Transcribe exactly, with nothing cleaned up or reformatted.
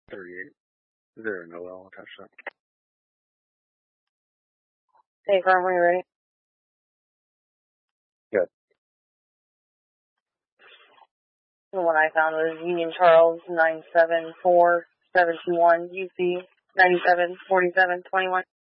thirty-eight. Zero Noel, touchdown. Hey, Carm, are you ready? Good. The one I found was Union Charles nine seven four seven two one U C ninety-seven forty-seven twenty-one.